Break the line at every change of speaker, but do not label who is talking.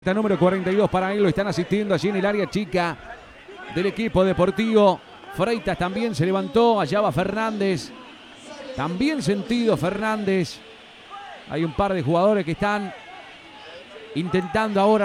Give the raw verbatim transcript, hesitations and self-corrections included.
Número cuarenta y dos para él, lo están asistiendo allí en el área chica del equipo deportivo. Freitas también se levantó, allá va Fernández. También sentido Fernández. Hay un par de jugadores que están intentando ahora